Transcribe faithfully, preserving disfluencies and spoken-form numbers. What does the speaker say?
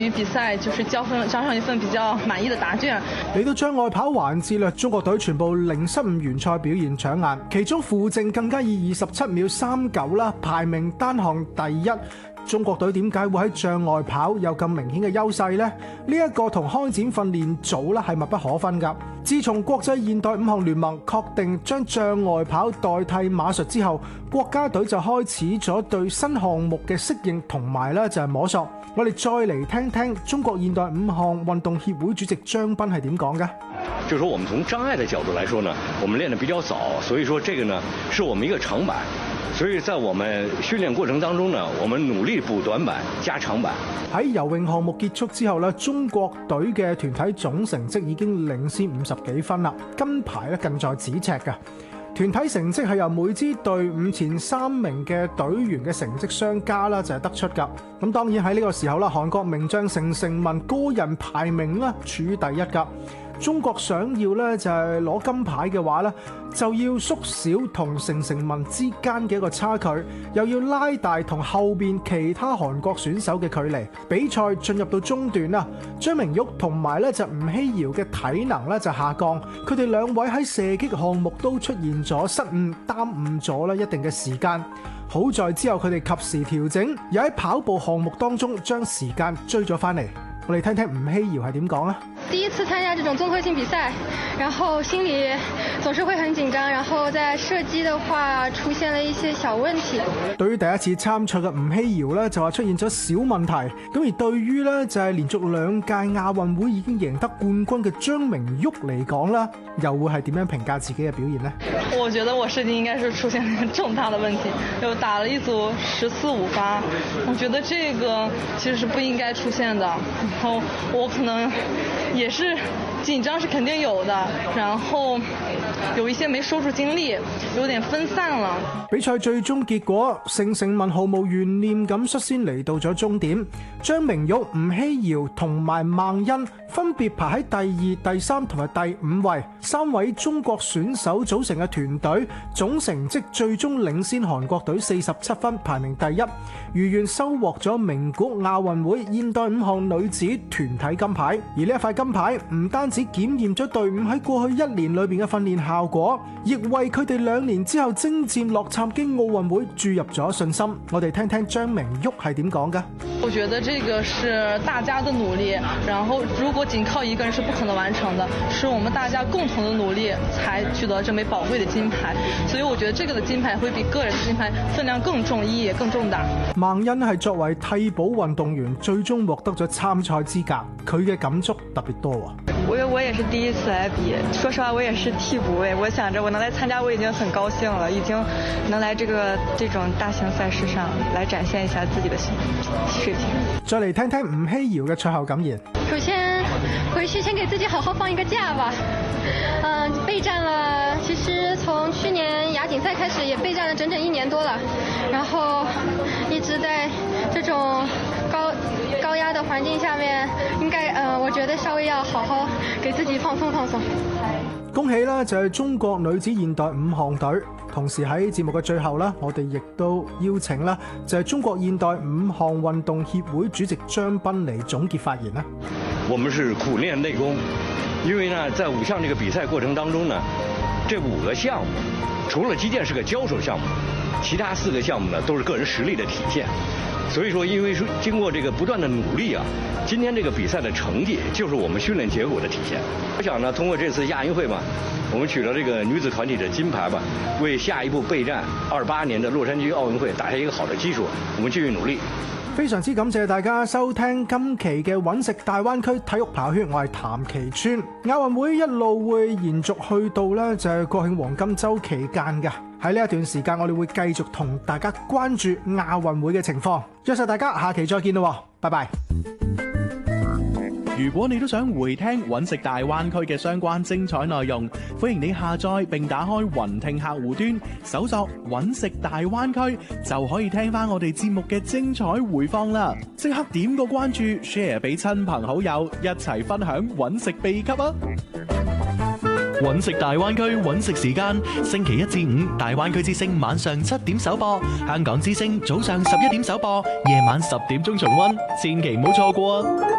與比賽就是交分交上一份比較滿意的答卷。 嚟到障礙跑環節啦，中國隊全部零失誤完賽表現搶眼，其中傅靜更加以二十七秒三九啦排名單項第一。中國隊點解會喺障礙跑有咁明顯嘅優勢呢？呢一個同開展訓練組咧係密不可分㗎。自從國際現代五項聯盟確定將障礙跑代替馬術之後，國家隊就開始咗對新項目嘅適應同埋咧就係摸索。我哋再嚟聽聽中國現代五項運動協會主席張斌係點講嘅。 就是說我們從障礙的角度來說呢，我們練得比較早，所以說這個呢是我們一個長板。所以在我們訓練過程當中呢，我們努力補短板加長板。 喺游泳項目結束之後呢，中國隊嘅團體總成績已經領先五十幾分啦，金牌咧近在咫尺㗎。團體成績係由每支隊伍前三名嘅隊員嘅成績相加啦，就係得出㗎。咁當然喺呢個時候啦，韓國名將成成文個人排名咧處於第一㗎。中國想要咧就係攞金牌嘅話咧，就要縮小同成成文之間嘅一個差距，又要拉大同後邊其他韓國選手嘅距離。比賽進入到中段啦，張明旭同埋咧就吳曦瑤嘅體能咧就下降，佢哋兩位喺射擊項目都出現咗失誤，耽誤咗咧一定嘅時間。好在之後佢哋及時調整，又喺跑步項目當中將時間追咗翻嚟。我哋聽聽吳曦瑤係點講啊！ 第一次參加這種綜合性比賽，然後心裡總是會很緊張，然後在射擊的話出現了一些小問題。 對於第一次參賽嘅吳曦瑤咧，就話出現咗小問題。咁而對於咧就係連續兩屆亞運會已經贏得冠軍嘅張明旭嚟講啦，又會係點樣評價自己嘅表現呢？ 我覺得我射擊應該是出現了重大的問題，又打了一組十四五八，我覺得這個其實是不應該出現的。然後我可能也是緊張是肯定有的，然後有一些沒收住精力，有點分散了。 比賽最終結果，成成文毫無懸念咁率先嚟到咗終點。張明旭、吳曦瑤同埋孟欣分別排喺第二、第三同埋第五位，三位中國選手組成嘅團隊總成績最終領先韓國隊四十七分，排名第一，如願收穫咗名古亞運會現代五項女子團體金牌。而呢一塊金牌唔單止檢驗咗隊伍喺過去一年裏邊嘅訓練效果，亦為佢哋兩年之後征戰洛杉磯奧運會注入咗信心。我哋聽聽張明旭係點講㗎。 我覺得這個是大家的努力，然後如果僅靠一個人是不可能完成的，是我們大家共同的努力才取得這枚寶貴的金牌。所以我覺得這個的金牌會比個人的金牌分量更重，意義也更重大。 孟欣係作為替補運動員，最終獲得咗參賽資格，佢嘅感觸特別多啊！ 我我也是第一次來比，說實話我也是替補位，我想着我能來參加我已經很高興了，已經能來這個這種大型賽事上來展現一下自己的水平。 再嚟聽聽吳曦瑤嘅賽後感言。 首先回去先給自己好好放一個假吧。嗯，備戰了，其實從去年亞錦賽開始也備戰了整整一年多了，然後一直在這種高高壓的環境下面，應該呃，我覺得稍微要好好給自己放鬆放鬆。 恭喜啦，就係中國女子現代五項隊。同時喺節目嘅最後啦，我哋亦都邀請啦，就係中國現代五項運動協會主席張斌嚟總結發言啦。 我們是苦練內功，因為呢，在五項這個比賽過程當中呢，這五個項目除了擊劍是個交手項目，其他四個項目呢都是個人實力的體現。所以說，因為經過這個不斷的努力啊，今天這個比賽的成績就是我們訓練結果的體現。我想呢，通過這次亞運會嘛，我們取得這個女子團體的金牌吧，為下一步備戰二八年的洛杉磯奧運會打下一個好的基礎。我們繼續努力。 非常之感謝大家收聽今期嘅揾食大灣區體育跑圈，我係譚其川。亞運會一路會延續去到呢就係國慶黃金週期間嘅。喺呢一段時間，我哋會繼續同大家關注亞運會嘅情況。約晒大家下期再見咯，拜拜。 如果你都想回聽揾食大灣區嘅相關精彩內容，歡迎你下載並打開雲聽客戶端，搜索揾食大灣區，就可以聽翻我哋節目嘅精彩回放啦！即刻點個關注 ，share 俾親朋好友，一齊分享揾食秘笈啊！ 揾食大灣區揾食時間，星期一至五大灣區之聲晚上七點首播，香港之聲早上十一點首播，夜晚十點鐘重溫，千祈唔好錯過啊！